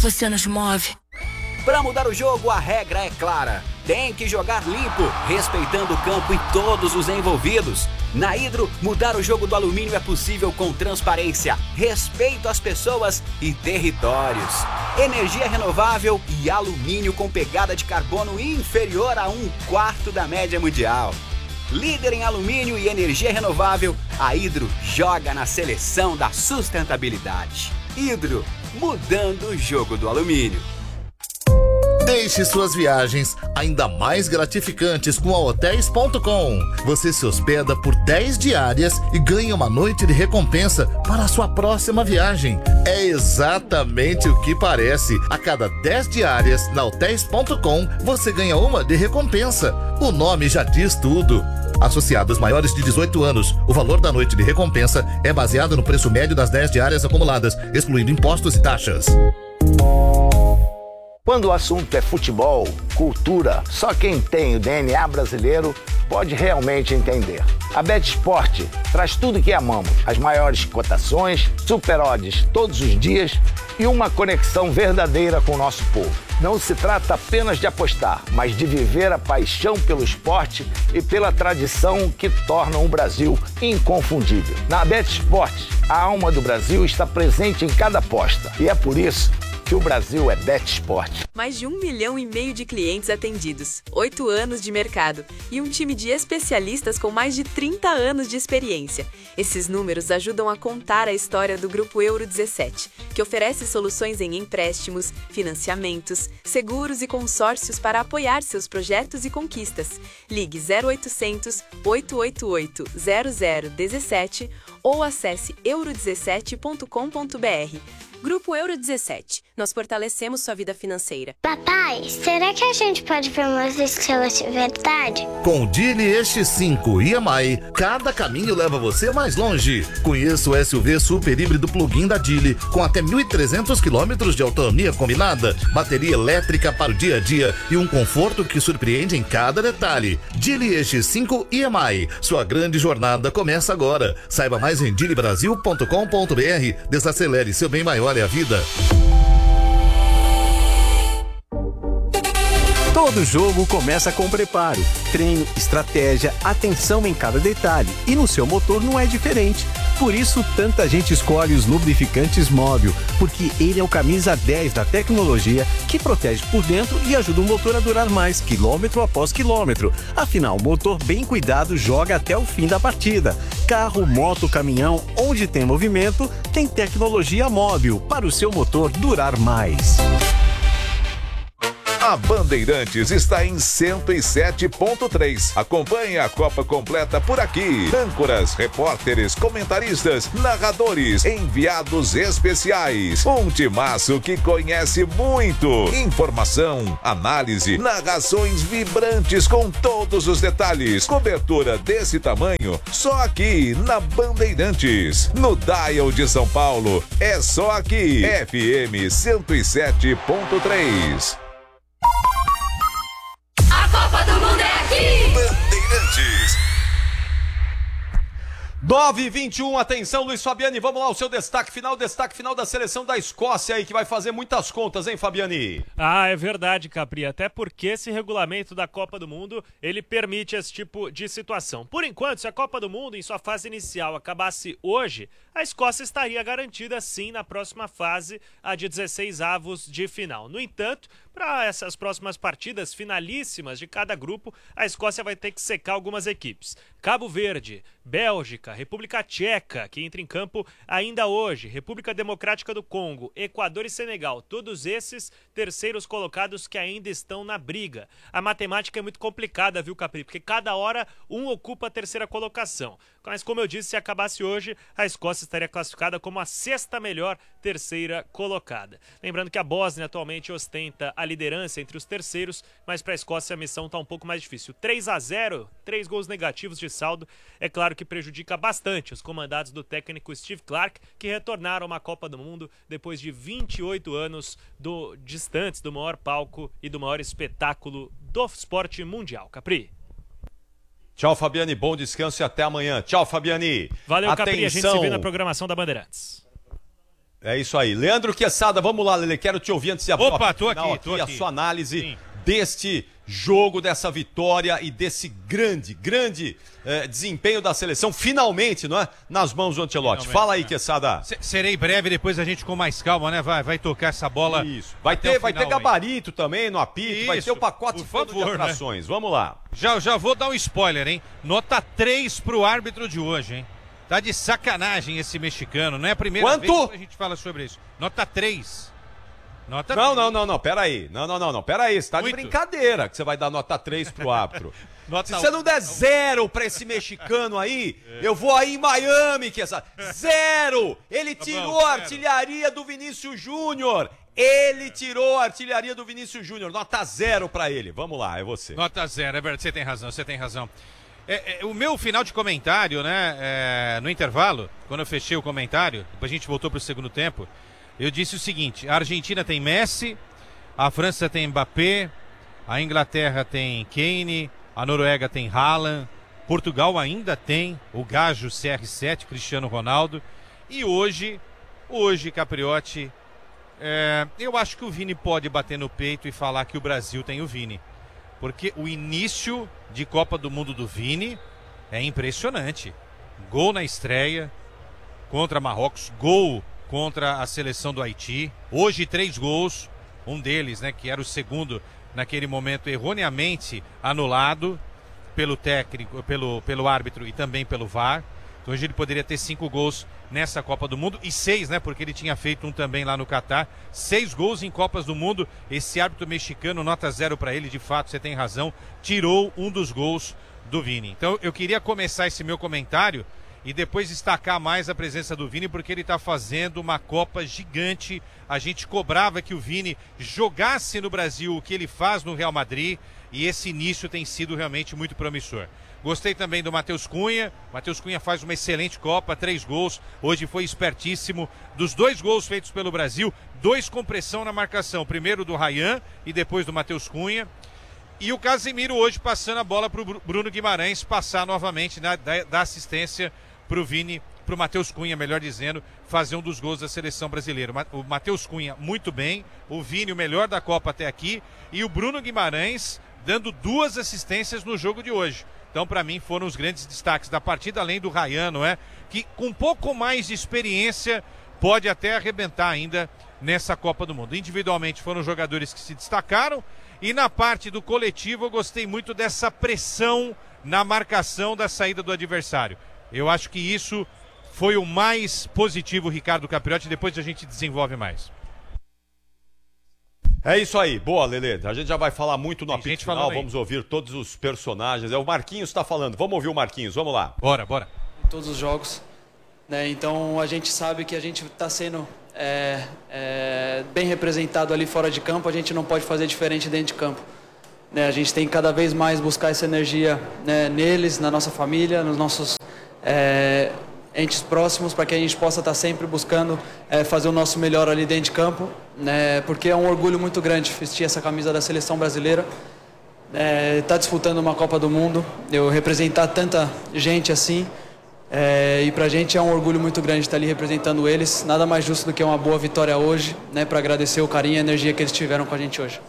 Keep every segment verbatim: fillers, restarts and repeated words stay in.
você nos move. Para mudar o jogo, a regra é clara. Tem que jogar limpo, respeitando o campo e todos os envolvidos. Na Hidro, mudar o jogo do alumínio é possível com transparência, respeito às pessoas e territórios. Energia renovável e alumínio com pegada de carbono inferior a um quarto da média mundial. Líder em alumínio e energia renovável, a Hidro joga na seleção da sustentabilidade. Hidro, mudando o jogo do alumínio. Deixe suas viagens ainda mais gratificantes com a hotéis ponto com. Você se hospeda por dez diárias e ganha uma noite de recompensa para a sua próxima viagem. É exatamente o que parece. A cada dez diárias na hotéis ponto com, você ganha uma de recompensa. O nome já diz tudo. Associados maiores de dezoito anos, o valor da noite de recompensa é baseado no preço médio das dez diárias acumuladas, excluindo impostos e taxas. Quando o assunto é futebol, cultura, só quem tem o D N A brasileiro pode realmente entender. A BetSport traz tudo que amamos, as maiores cotações, super odds todos os dias e uma conexão verdadeira com o nosso povo. Não se trata apenas de apostar, mas de viver a paixão pelo esporte e pela tradição que tornam o Brasil inconfundível. Na BetSport, a alma do Brasil está presente em cada aposta e é por isso que o Brasil é BetSport. Mais de um milhão e meio de clientes atendidos, oito anos de mercado e um time de especialistas com mais de trinta anos de experiência. Esses números ajudam a contar a história do Grupo Euro dezessete, que oferece soluções em empréstimos, financiamentos, seguros e consórcios para apoiar seus projetos e conquistas. Ligue zero oitocentos, oito oito oito, zero zero um sete ou acesse euro dezessete ponto com ponto br. Grupo Euro dezessete. Nós fortalecemos sua vida financeira. Papai, será que a gente pode ver umas estrelas de verdade? Com o Geely E X cinco e M I, cada caminho leva você mais longe. Conheça o S U V super híbrido plug-in da Geely, com até mil e trezentos quilômetros de autonomia combinada, bateria elétrica para o dia a dia e um conforto que surpreende em cada detalhe. Geely E X cinco e M I. Sua grande jornada começa agora. Saiba mais em geely brasil ponto com ponto br. Desacelere, seu bem maior é a vida. Todo jogo começa com preparo, treino, estratégia, atenção em cada detalhe. E no seu motor não é diferente. Por isso, tanta gente escolhe os lubrificantes Móbil, porque ele é o camisa dez da tecnologia que protege por dentro e ajuda o motor a durar mais, quilômetro após quilômetro. Afinal, o motor bem cuidado joga até o fim da partida. Carro, moto, caminhão, onde tem movimento, tem tecnologia Móbil para o seu motor durar mais. A Bandeirantes está em cento e sete ponto três. Acompanhe a Copa completa por aqui. Âncoras, repórteres, comentaristas, narradores, enviados especiais. Um timaço que conhece muito. Informação, análise, narrações vibrantes com todos os detalhes. Cobertura desse tamanho só aqui na Bandeirantes. No Dial de São Paulo, é só aqui. F M cento e sete ponto três. A Copa do Mundo é aqui! Bandeirantes. nove e vinte e um, atenção Luiz Fabiani, vamos lá, o seu destaque final, destaque final da seleção da Escócia aí, que vai fazer muitas contas, hein, Fabiani? Ah, é verdade, Capri, até porque esse regulamento da Copa do Mundo, ele permite esse tipo de situação. Por enquanto, se a Copa do Mundo, em sua fase inicial, acabasse hoje, a Escócia estaria garantida, sim, na próxima fase, a de dezesseis avos de final. No entanto, para essas próximas partidas finalíssimas de cada grupo, a Escócia vai ter que secar algumas equipes. Cabo Verde, Bélgica, República Tcheca, que entra em campo ainda hoje, República Democrática do Congo, Equador e Senegal, todos esses terceiros colocados que ainda estão na briga. A matemática é muito complicada, viu, Capri? Porque cada hora um ocupa a terceira colocação. Mas, como eu disse, se acabasse hoje, a Escócia estaria classificada como a sexta melhor terceira colocada. Lembrando que a Bósnia atualmente ostenta a liderança entre os terceiros, mas para a Escócia a missão está um pouco mais difícil. três a zero, três gols negativos de saldo, é claro que prejudica bastante os comandados do técnico Steve Clarke, que retornaram a uma Copa do Mundo depois de vinte e oito anos do, distantes do maior palco e do maior espetáculo do esporte mundial. Capri. Tchau, Fabiani, bom descanso e até amanhã. Tchau, Fabiani. Valeu, Atenção. Capri, a gente se vê na programação da Bandeirantes. É isso aí. Leandro Quesada, vamos lá, Lele, quero te ouvir antes de abrir Opa, tô final aqui, tô a aqui. sua análise Sim. deste jogo, dessa vitória e desse grande, grande eh, desempenho da seleção, finalmente, não é? Nas mãos do Ancelotti. Finalmente, Fala aí, é. Quesada. Se- Serei breve, depois a gente com mais calma, né? Vai, vai tocar essa bola. Isso. Vai até ter, o vai ter final, hein? gabarito também no apito, vai Isso, ter o pacote por todo de favor, né? atrações. Vamos lá. Já, já vou dar um spoiler, hein? Nota três pro árbitro de hoje, hein? Tá de sacanagem esse mexicano, não é a primeira Quanto? vez que a gente fala sobre isso. Nota três. Nota Não, três. não, não, não, peraí. Não, não, não, não, peraí. Você tá de Muito. brincadeira que você vai dar nota três pro árbitro. Nota Se você não der zero pra esse mexicano aí, eu vou aí em Miami, que essa. Zero! Ele Tá tirou bom, a zero. artilharia do Vinícius Júnior. Ele tirou a artilharia do Vinícius Júnior. Nota zero pra ele. Vamos lá, é você. Nota zero, é verdade, você tem razão, você tem razão. É, é, o meu final de comentário, né, é, no intervalo, quando eu fechei o comentário, depois a gente voltou pro segundo tempo, eu disse o seguinte: a Argentina tem Messi, a França tem Mbappé, a Inglaterra tem Kane, a Noruega tem Haaland, Portugal ainda tem o gajo C R sete, Cristiano Ronaldo, e hoje, hoje, Capriotti, é, eu acho que o Vini pode bater no peito e falar que o Brasil tem o Vini. Porque o início de Copa do Mundo do Vini é impressionante. Gol na estreia contra Marrocos, gol contra a seleção do Haiti. Hoje três gols, um deles, né, que era o segundo naquele momento erroneamente anulado pelo técnico, pelo, pelo árbitro e também pelo V A R. Então hoje ele poderia ter cinco gols nessa Copa do Mundo e seis, né? Porque ele tinha feito um também lá no Catar. Seis gols em Copas do Mundo. Esse árbitro mexicano, nota zero para ele, de fato, você tem razão, tirou um dos gols do Vini. Então eu queria começar esse meu comentário e depois destacar mais a presença do Vini, porque ele está fazendo uma Copa gigante. A gente cobrava que o Vini jogasse no Brasil o que ele faz no Real Madrid e esse início tem sido realmente muito promissor. Gostei também do Matheus Cunha. Matheus Cunha faz uma excelente Copa, três gols. Hoje foi espertíssimo. Dos dois gols feitos pelo Brasil, dois com pressão na marcação. Primeiro do Ryan e depois do Matheus Cunha. E o Casemiro hoje passando a bola para o Bruno Guimarães passar novamente, né, da, da assistência para o Vini, para o Matheus Cunha, melhor dizendo, fazer um dos gols da seleção brasileira. O Matheus Cunha muito bem, o Vini o melhor da Copa até aqui e o Bruno Guimarães dando duas assistências no jogo de hoje. Então, para mim, foram os grandes destaques da partida, além do Ryan, não é? Que com um pouco mais de experiência pode até arrebentar ainda nessa Copa do Mundo. Individualmente foram jogadores que se destacaram e na parte do coletivo eu gostei muito dessa pressão na marcação da saída do adversário. Eu acho que isso foi o mais positivo, Ricardo Capriotti, depois a gente desenvolve mais. É isso aí, boa, Lelê. A gente já vai falar muito no Tem apito gente final, falando aí. vamos ouvir todos os personagens. É o Marquinhos está falando, vamos ouvir o Marquinhos, vamos lá. Bora, bora. Todos os jogos, né? Então a gente sabe que a gente está sendo é, é, bem representado ali fora de campo, a gente não pode fazer diferente dentro de campo, né? A gente tem que cada vez mais buscar essa energia, né, neles, na nossa família, nos nossos é, entes próximos, para que a gente possa estar sempre buscando é, fazer o nosso melhor ali dentro de campo, né? Porque é um orgulho muito grande vestir essa camisa da seleção brasileira, estar é, disputando uma Copa do Mundo, eu representar tanta gente assim. É, e pra gente é um orgulho muito grande estar ali representando eles. Nada mais justo do que uma boa vitória hoje, né, para agradecer o carinho e a energia que eles tiveram com a gente hoje.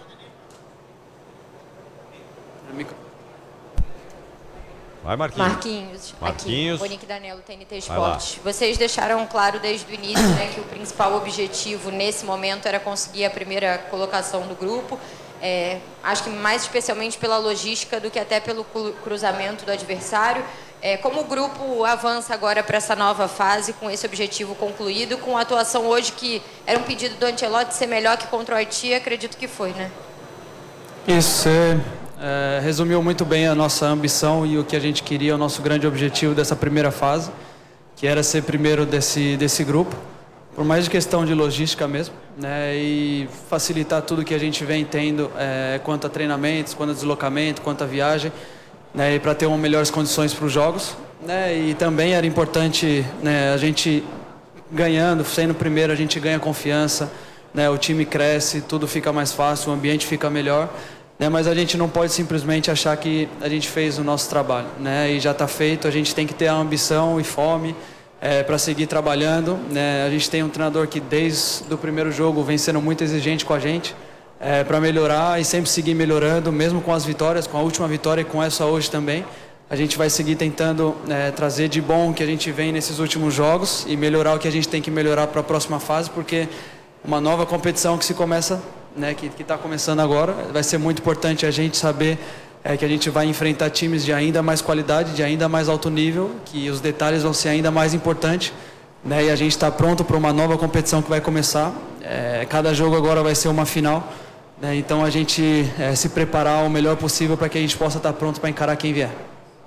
Vai, Marquinhos. Marquinhos, Marquinhos. aqui, Monique Danello, T N T Esportes. Vocês deixaram claro desde o início, né, que o principal objetivo nesse momento era conseguir a primeira colocação do grupo. É, acho que mais especialmente pela logística do que até pelo cruzamento do adversário. É, como o grupo avança agora para essa nova fase, com esse objetivo concluído, com a atuação hoje que era um pedido do Ancelotti ser melhor que contra o Haiti, acredito que foi, né? Isso, você é, resumiu muito bem a nossa ambição e o que a gente queria, o nosso grande objetivo dessa primeira fase, que era ser primeiro desse, desse grupo, por mais de questão de logística mesmo, né, e facilitar tudo que a gente vem tendo é, quanto a treinamentos, quanto a deslocamento, quanto a viagem, né, e para ter uma melhores condições para os jogos, né, e também era importante, né, a gente ganhando, sendo primeiro, a gente ganha confiança, né, o time cresce, tudo fica mais fácil, o ambiente fica melhor, né, mas a gente não pode simplesmente achar que a gente fez o nosso trabalho, né, e já está feito, a gente tem que ter a ambição e fome, é, para seguir trabalhando, né? A gente tem um treinador que desde o primeiro jogo vem sendo muito exigente com a gente, é, para melhorar e sempre seguir melhorando, mesmo com as vitórias, com a última vitória e com essa hoje também. A gente vai seguir tentando é, trazer de bom o que a gente vem nesses últimos jogos e melhorar o que a gente tem que melhorar para a próxima fase, porque uma nova competição que se começa, né, que está começando agora, vai ser muito importante a gente saber é, que a gente vai enfrentar times de ainda mais qualidade, de ainda mais alto nível, que os detalhes vão ser ainda mais importantes, né, e a gente está pronto para uma nova competição que vai começar. É, cada jogo agora vai ser uma final, né, então a gente é, se preparar o melhor possível para que a gente possa estar pronto para encarar quem vier.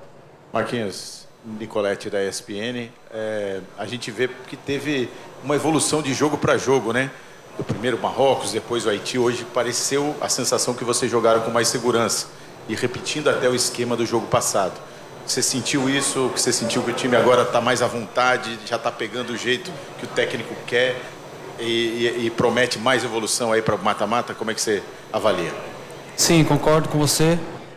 Marquinhos, Nicolete da E S P N, é, a gente vê que teve uma evolução de jogo para jogo, né? Do primeiro Marrocos, depois o Haiti, hoje pareceu a sensação que vocês jogaram com mais segurança e repetindo até o esquema do jogo passado. Você sentiu isso? Você sentiu que o time agora está mais à vontade, já está pegando o jeito que o técnico quer e, e, e promete mais evolução aí para o mata-mata? Como é que você avalia? Sim, concordo com você.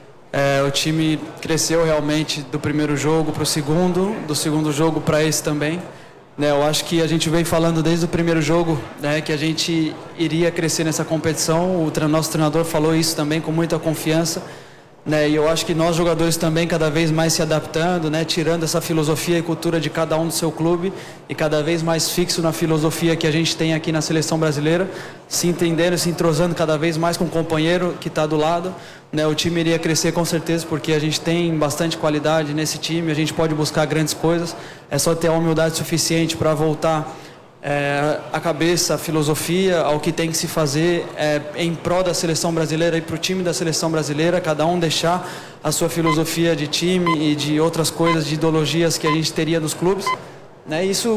É, o time cresceu realmente do primeiro jogo para o segundo, do segundo jogo para esse também. Né, eu acho que a gente veio falando desde o primeiro jogo, né, que a gente iria crescer nessa competição. O tre- nosso treinador falou isso também com muita confiança. Né, e eu acho que nós jogadores também cada vez mais se adaptando, né, tirando essa filosofia e cultura de cada um do seu clube e cada vez mais fixo na filosofia que a gente tem aqui na seleção brasileira, se entendendo, se entrosando cada vez mais com o companheiro que está do lado. Né, o time iria crescer com certeza porque a gente tem bastante qualidade nesse time, a gente pode buscar grandes coisas, é só ter a humildade suficiente para voltar é, a cabeça, a filosofia, ao que tem que se fazer é, em prol da seleção brasileira e para o time da seleção brasileira, cada um deixar a sua filosofia de time e de outras coisas, de ideologias que a gente teria nos clubes. Né, isso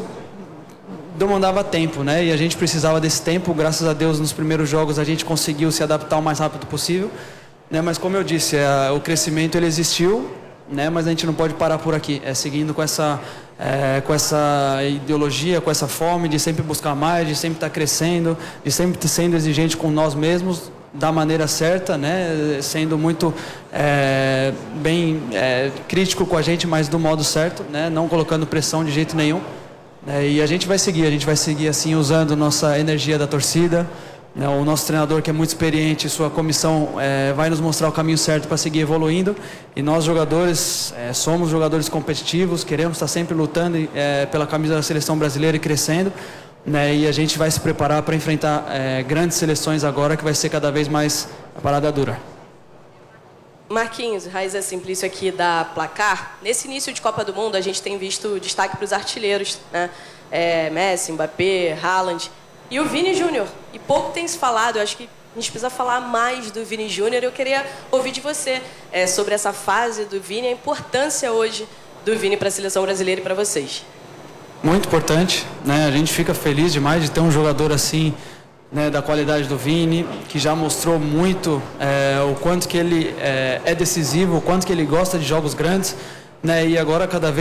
demandava tempo, né, e a gente precisava desse tempo. Graças a Deus, nos primeiros jogos a gente conseguiu se adaptar o mais rápido possível. Né, mas como eu disse, é, o crescimento ele existiu, né, mas a gente não pode parar por aqui. É seguindo com essa, é, com essa ideologia, com essa fome de sempre buscar mais, de sempre estar crescendo, de sempre estar sendo exigente com nós mesmos da maneira certa, né, sendo muito é, bem é, crítico com a gente, mas do modo certo, né, não colocando pressão de jeito nenhum. Né, e a gente vai seguir, a gente vai seguir assim usando nossa energia da torcida. O nosso treinador, que é muito experiente, sua comissão é, vai nos mostrar o caminho certo para seguir evoluindo. E nós, jogadores, é, somos jogadores competitivos, queremos estar sempre lutando é, pela camisa da seleção brasileira e crescendo. Né, e a gente vai se preparar para enfrentar é, grandes seleções agora, que vai ser cada vez mais a parada dura. Marquinhos, Raiza Simplício aqui da Placar. Nesse início de Copa do Mundo, a gente tem visto destaque para os artilheiros, né? É, Messi, Mbappé, Haaland e o Vini Júnior. E pouco tem se falado, eu acho que a gente precisa falar mais do Vini Júnior. Eu queria ouvir de você é, sobre essa fase do Vini, a importância hoje do Vini para a seleção brasileira e para vocês. Muito importante, né? A gente fica feliz demais de ter um jogador assim, né, da qualidade do Vini, que já mostrou muito é, o quanto que ele é, é decisivo, o quanto que ele gosta de jogos grandes, né? E agora cada vez